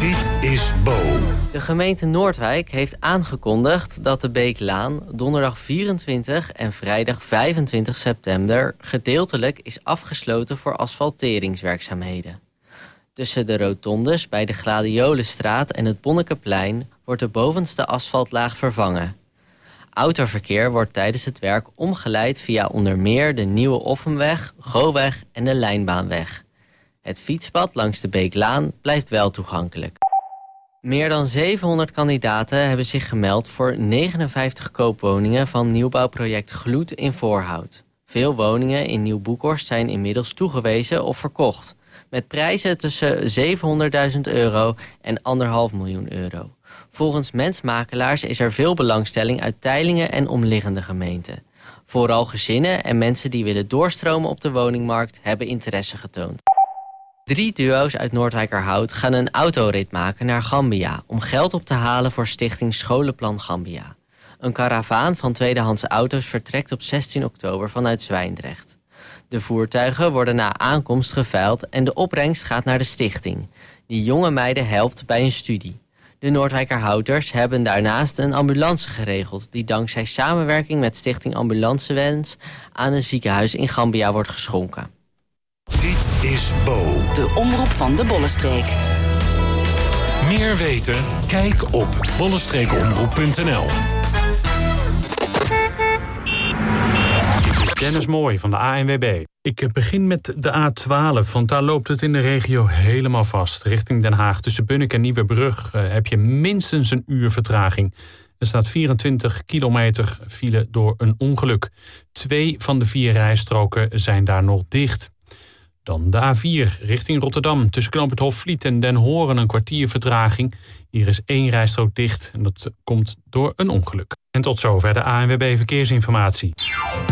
Dit is Bo. De gemeente Noordwijk heeft aangekondigd dat de Beeklaan donderdag 24 en vrijdag 25 september gedeeltelijk is afgesloten voor asfalteringswerkzaamheden. Tussen de rotondes bij de Gladiolenstraat en het Bonnekeplein wordt de bovenste asfaltlaag vervangen. Autoverkeer wordt tijdens het werk omgeleid via onder meer de Nieuwe Offenweg, Goweg en de Lijnbaanweg. Het fietspad langs de Beeklaan blijft wel toegankelijk. Meer dan 700 kandidaten hebben zich gemeld voor 59 koopwoningen van nieuwbouwproject Gloed in Voorhout. Veel woningen in Nieuw-Boekhorst zijn inmiddels toegewezen of verkocht, met prijzen tussen €700.000 en €1,5 miljoen. Volgens mensmakelaars is er veel belangstelling uit Teylingen en omliggende gemeenten. Vooral gezinnen en mensen die willen doorstromen op de woningmarkt hebben interesse getoond. 3 duo's uit Noordwijkerhout gaan een autorit maken naar Gambia om geld op te halen voor stichting Scholenplan Gambia. Een karavaan van tweedehands auto's vertrekt op 16 oktober vanuit Zwijndrecht. De voertuigen worden na aankomst geveild en de opbrengst gaat naar de stichting, die jonge meiden helpt bij een studie. De Noordwijkerhouters hebben daarnaast een ambulance geregeld die dankzij samenwerking met Stichting Ambulancewens aan een ziekenhuis in Gambia wordt geschonken. Dit is Bo. De omroep van de Bollenstreek. Meer weten? Kijk op bollenstreekomroep.nl. Dennis Mooi van de ANWB. Ik begin met de A12, want daar loopt het in de regio helemaal vast. Richting Den Haag tussen Bunnik en Nieuwebrug heb je minstens een uur vertraging. Er staat 24 kilometer file door een ongeluk. 2 van de 4 rijstroken zijn daar nog dicht. Dan de A4 richting Rotterdam. Tussen knooppunt Hofvliet en Den Horen een kwartier vertraging. Hier is 1 rijstrook dicht en dat komt door een ongeluk. En tot zover de ANWB Verkeersinformatie.